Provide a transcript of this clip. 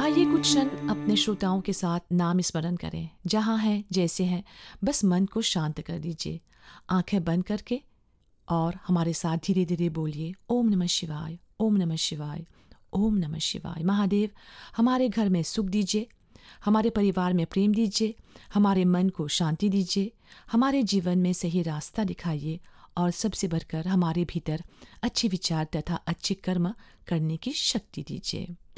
आइए कुछ क्षण अपने श्रोताओं के साथ नाम स्मरण करें। जहाँ हैं जैसे हैं, बस मन को शांत कर दीजिए। आंखें बंद करके और हमारे साथ धीरे धीरे बोलिए, ओम नमः शिवाय, ओम नमः शिवाय, ओम नमः शिवाय। महादेव, हमारे घर में सुख दीजिए, हमारे परिवार में प्रेम दीजिए, हमारे मन को शांति दीजिए, हमारे जीवन में सही रास्ता दिखाइए और सबसे बढ़कर हमारे भीतर अच्छे विचार तथा अच्छे कर्म करने की शक्ति दीजिए।